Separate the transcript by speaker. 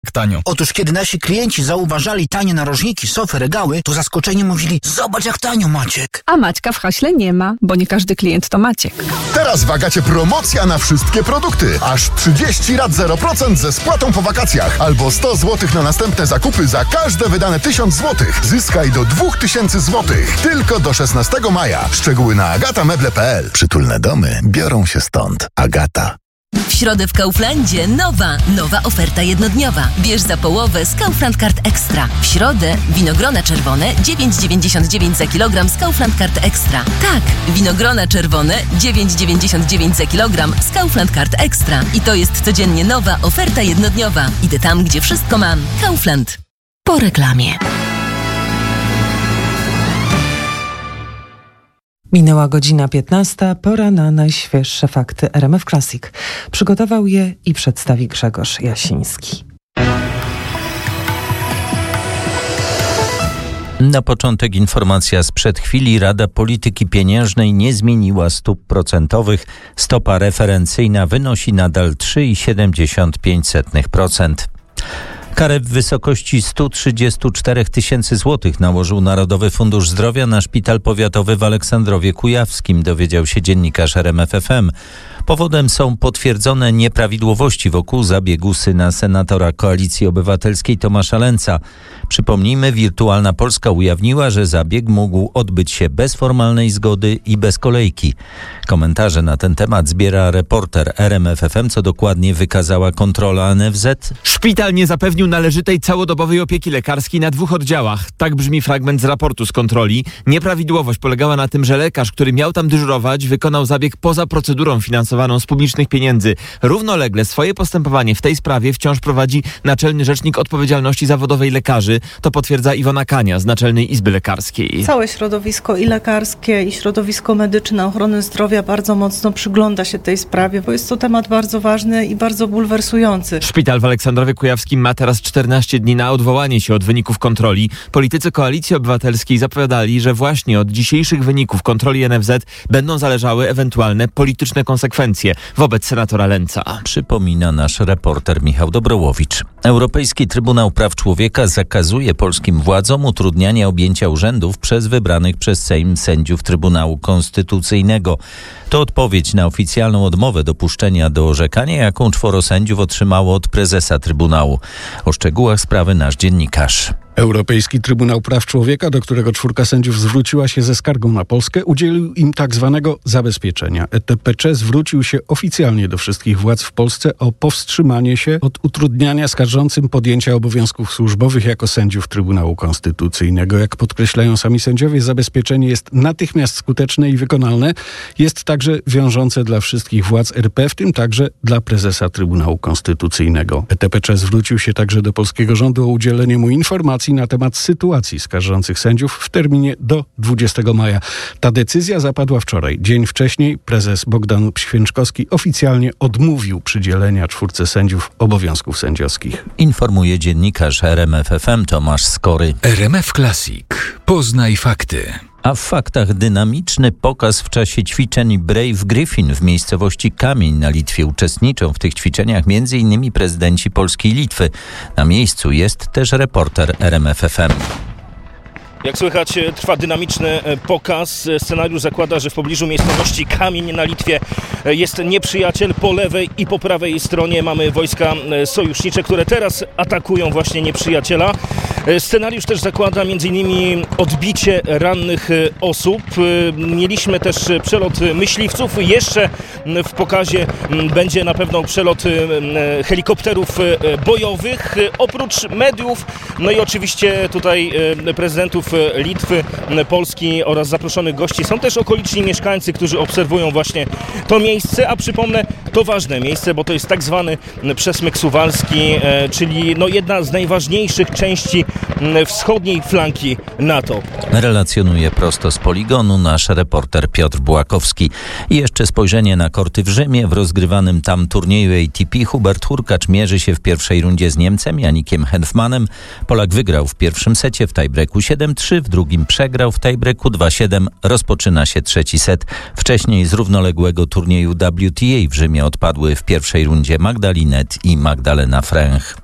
Speaker 1: Tanio.
Speaker 2: Otóż kiedy nasi klienci zauważali tanie narożniki, sofy, regały, to zaskoczeni mówili: zobacz jak tanio, Maciek.
Speaker 3: A Maćka w haśle nie ma, bo nie każdy klient to Maciek.
Speaker 4: Teraz w Agacie promocja na wszystkie produkty. Aż 30 rat 0% ze spłatą po wakacjach. Albo 100 zł na następne zakupy za każde wydane 1000 zł. Zyskaj do 2000 zł. Tylko do 16 maja. Szczegóły na agatameble.pl. Przytulne domy biorą się stąd. Agata.
Speaker 5: W środę w Kauflandzie nowa oferta jednodniowa. Bierz za połowę z Kaufland Card Extra. W środę winogrona czerwone 9,99 za kilogram z Kaufland Card Extra. Tak, winogrona czerwone 9,99 za kilogram z Kaufland Card Extra. I to jest codziennie nowa oferta jednodniowa. Idę tam, gdzie wszystko mam. Kaufland. Po reklamie.
Speaker 6: Minęła godzina 15, pora na najświeższe fakty RMF Classic. Przygotował je i przedstawi Grzegorz Jasiński.
Speaker 7: Na początek informacja sprzed chwili. Rada Polityki Pieniężnej nie zmieniła stóp procentowych. Stopa referencyjna wynosi nadal 3,75%. Karę w wysokości 134 tysięcy złotych nałożył Narodowy Fundusz Zdrowia na szpital powiatowy w Aleksandrowie Kujawskim, dowiedział się dziennikarz RMF FM. Powodem są potwierdzone nieprawidłowości wokół zabiegu syna senatora Koalicji Obywatelskiej Tomasza Lęca. Przypomnijmy, Wirtualna Polska ujawniła, że zabieg mógł odbyć się bez formalnej zgody i bez kolejki. Komentarze na ten temat zbiera reporter RMF FM, co dokładnie wykazała kontrola NFZ.
Speaker 1: Szpital nie zapewnił należytej całodobowej opieki lekarskiej na 2 oddziałach. Tak brzmi fragment z raportu z kontroli. Nieprawidłowość polegała na tym, że lekarz, który miał tam dyżurować, wykonał zabieg poza procedurą finansowaną z publicznych pieniędzy. Równolegle swoje postępowanie w tej sprawie wciąż prowadzi Naczelny Rzecznik Odpowiedzialności Zawodowej Lekarzy. To potwierdza Iwona Kania z Naczelnej Izby Lekarskiej.
Speaker 8: Całe środowisko i lekarskie, i środowisko medyczne ochrony zdrowia bardzo mocno przygląda się tej sprawie, bo jest to temat bardzo ważny i bardzo bulwersujący.
Speaker 1: Szpital w Aleksandrowie Kujawskim ma teraz 14 dni na odwołanie się od wyników kontroli. Politycy Koalicji Obywatelskiej zapowiadali, że właśnie od dzisiejszych wyników kontroli NFZ będą zależały ewentualne polityczne konsekwencje wobec senatora Lęca.
Speaker 7: Przypomina nasz reporter Michał Dobrołowicz. Europejski Trybunał Praw Człowieka zakazuje polskim władzom utrudniania objęcia urzędów przez wybranych przez Sejm sędziów Trybunału Konstytucyjnego. To odpowiedź na oficjalną odmowę dopuszczenia do orzekania, jaką 4 sędziów otrzymało od prezesa Trybunału. O szczegółach sprawy nasz dziennikarz.
Speaker 9: Europejski Trybunał Praw Człowieka, do którego 4 sędziów zwróciła się ze skargą na Polskę, udzielił im tak zwanego zabezpieczenia. ETPC zwrócił się oficjalnie do wszystkich władz w Polsce o powstrzymanie się od utrudniania skarżącym podjęcia obowiązków służbowych jako sędziów Trybunału Konstytucyjnego. Jak podkreślają sami sędziowie, zabezpieczenie jest natychmiast skuteczne i wykonalne. Jest także wiążące dla wszystkich władz RP, w tym także dla prezesa Trybunału Konstytucyjnego. ETPC zwrócił się także do polskiego rządu o udzielenie mu informacji na temat sytuacji skarżących sędziów w terminie do 20 maja. Ta decyzja zapadła wczoraj. Dzień wcześniej prezes Bogdan Święczkowski oficjalnie odmówił przydzielenia 4 sędziów obowiązków sędziowskich.
Speaker 7: Informuje dziennikarz RMF FM Tomasz Skory.
Speaker 10: RMF Classic. Poznaj fakty.
Speaker 7: A w faktach dynamiczny pokaz w czasie ćwiczeń Brave Griffin w miejscowości Kamień na Litwie. Uczestniczą w tych ćwiczeniach m.in. prezydenci Polski i Litwy. Na miejscu jest też reporter RMF FM.
Speaker 11: Jak słychać, trwa dynamiczny pokaz. Scenariusz zakłada, że w pobliżu miejscowości Kamień na Litwie jest nieprzyjaciel. Po lewej i po prawej stronie mamy wojska sojusznicze, które teraz atakują właśnie nieprzyjaciela. Scenariusz też zakłada m.in. odbicie rannych osób. Mieliśmy też przelot myśliwców. Jeszcze w pokazie będzie na pewno przelot helikopterów bojowych. Oprócz mediów, no i oczywiście tutaj prezydentów Litwy, Polski oraz zaproszonych gości są też okoliczni mieszkańcy, którzy obserwują właśnie to miejsce, a przypomnę, to ważne miejsce, bo to jest tak zwany przesmyk suwalski, czyli jedna z najważniejszych części wschodniej flanki NATO.
Speaker 7: Relacjonuje prosto z poligonu nasz reporter Piotr Błakowski. I jeszcze spojrzenie na korty w Rzymie. W rozgrywanym tam turnieju ATP Hubert Hurkacz mierzy się w pierwszej rundzie z Niemcem Janikiem Henfmanem. Polak wygrał w pierwszym secie w tiebreaku 7-3, w drugim przegrał w tiebreaku 2-7. Rozpoczyna się trzeci set. Wcześniej z równoległego turnieju WTA w Rzymie odpadły w pierwszej rundzie Magdalinet i Magdalena Fręch.